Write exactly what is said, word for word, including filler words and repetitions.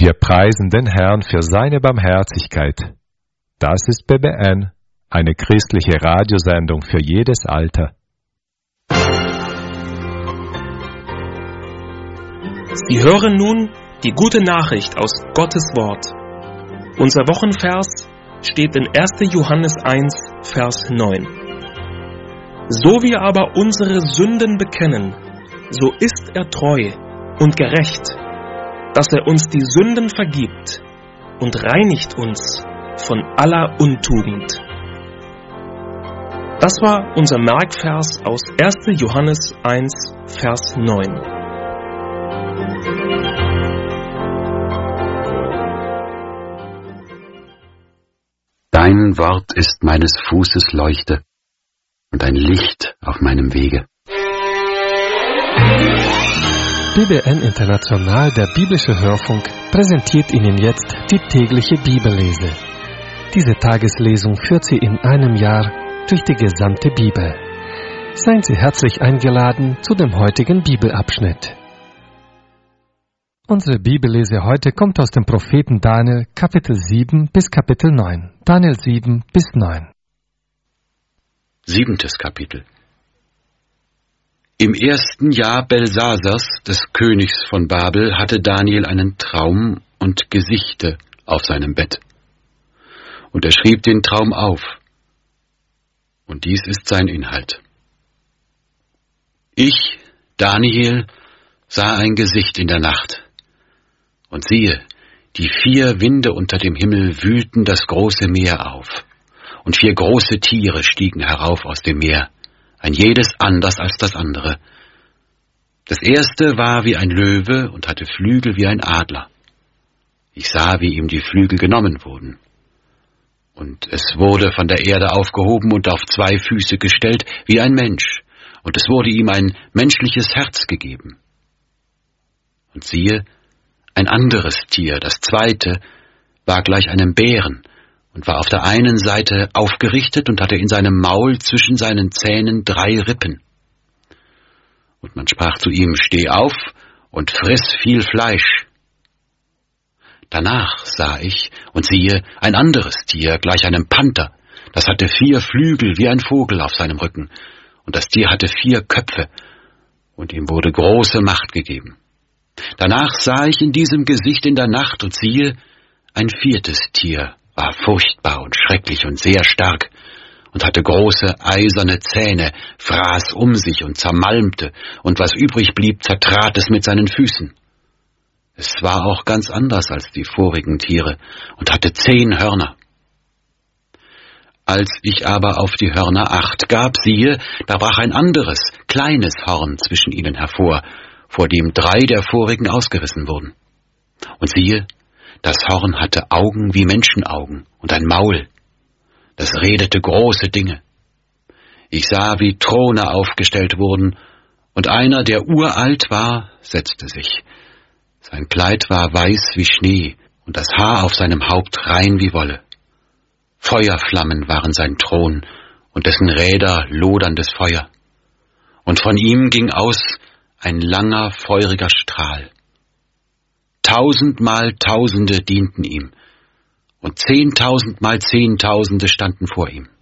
Wir preisen den Herrn für seine Barmherzigkeit. Das ist B B N, eine christliche Radiosendung für jedes Alter. Sie hören nun die gute Nachricht aus Gottes Wort. Unser Wochenvers steht in erster Johannes eins, Vers neun. So wir aber unsere Sünden bekennen, so ist er treu und gerecht, dass er uns die Sünden vergibt und reinigt uns von aller Untugend. Das war unser Merkvers aus erster Johannes eins, Vers neun. Dein Wort ist meines Fußes Leuchte und ein Licht auf meinem Wege. B B N International, der biblische Hörfunk, präsentiert Ihnen jetzt die tägliche Bibellese. Diese Tageslesung führt Sie in einem Jahr durch die gesamte Bibel. Seien Sie herzlich eingeladen zu dem heutigen Bibelabschnitt. Unsere Bibellese heute kommt aus dem Propheten Daniel, Kapitel sieben bis Kapitel neun. Daniel sieben bis neun. Siebentes Kapitel. Im ersten Jahr Belsasers, des Königs von Babel, hatte Daniel einen Traum und Gesichte auf seinem Bett. Und er schrieb den Traum auf. Und dies ist sein Inhalt. Ich, Daniel, sah ein Gesicht in der Nacht. Und siehe, die vier Winde unter dem Himmel wühlten das große Meer auf. Und vier große Tiere stiegen herauf aus dem Meer, ein jedes anders als das andere. Das erste war wie ein Löwe und hatte Flügel wie ein Adler. Ich sah, wie ihm die Flügel genommen wurden. Und es wurde von der Erde aufgehoben und auf zwei Füße gestellt wie ein Mensch. Und es wurde ihm ein menschliches Herz gegeben. Und siehe, ein anderes Tier, das zweite, war gleich einem Bären und war auf der einen Seite aufgerichtet und hatte in seinem Maul zwischen seinen Zähnen drei Rippen. Und man sprach zu ihm, steh auf und friss viel Fleisch. Danach sah ich, und siehe, ein anderes Tier, gleich einem Panther, das hatte vier Flügel wie ein Vogel auf seinem Rücken, und das Tier hatte vier Köpfe, und ihm wurde große Macht gegeben. Danach sah ich in diesem Gesicht in der Nacht, und siehe, ein viertes Tier, war furchtbar und schrecklich und sehr stark und hatte große eiserne Zähne, fraß um sich und zermalmte, und was übrig blieb, zertrat es mit seinen Füßen. Es war auch ganz anders als die vorigen Tiere und hatte zehn Hörner. Als ich aber auf die Hörner acht gab, siehe, da brach ein anderes, kleines Horn zwischen ihnen hervor, vor dem drei der vorigen ausgerissen wurden. Und siehe, das Horn hatte Augen wie Menschenaugen und ein Maul. Das redete große Dinge. Ich sah, wie Throne aufgestellt wurden, und einer, der uralt war, setzte sich. Sein Kleid war weiß wie Schnee, und das Haar auf seinem Haupt rein wie Wolle. Feuerflammen waren sein Thron, und dessen Räder loderndes Feuer. Und von ihm ging aus ein langer, feuriger Strahl. Tausendmal Tausende dienten ihm, und zehntausendmal Zehntausende standen vor ihm.